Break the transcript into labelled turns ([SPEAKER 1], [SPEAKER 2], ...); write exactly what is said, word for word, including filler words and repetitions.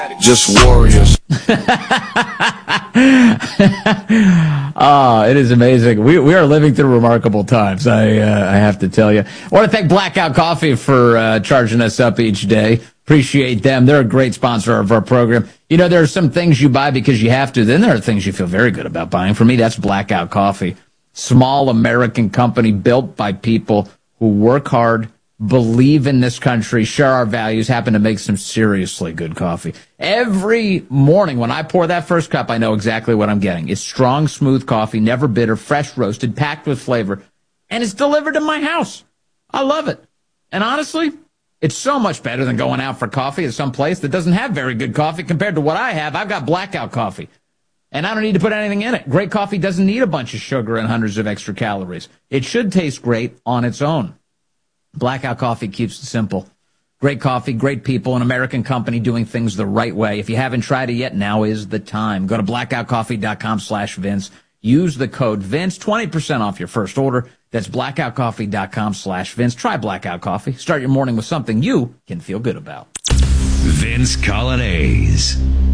[SPEAKER 1] Just warriors.
[SPEAKER 2] Ah, it is amazing. We we are living through remarkable times. I uh, I have to tell you. I want to thank Blackout Coffee for uh, charging us up each day. Appreciate them. They're a great sponsor of our program. You know, there are some things you buy because you have to. Then there are things you feel very good about buying. For me, that's Blackout Coffee. Small American company built by people who work hard, believe in this country, share our values, happen to make some seriously good coffee. Every morning when I pour that first cup, I know exactly what I'm getting. It's strong, smooth coffee, never bitter, fresh roasted, packed with flavor, and it's delivered to my house. I love it. And honestly, it's so much better than going out for coffee at some place that doesn't have very good coffee compared to what I have. I've got Blackout Coffee, and I don't need to put anything in it. Great coffee doesn't need a bunch of sugar and hundreds of extra calories. It should taste great on its own. Blackout Coffee keeps it simple. Great coffee, great people, an American company doing things the right way. If you haven't tried it yet, now is the time. Go to blackoutcoffee.com slash Vince. Use the code Vince, twenty percent off your first order. That's blackoutcoffee.com slash Vince. Try Blackout Coffee. Start your morning with something you can feel good about.
[SPEAKER 3] Vince Coglianese.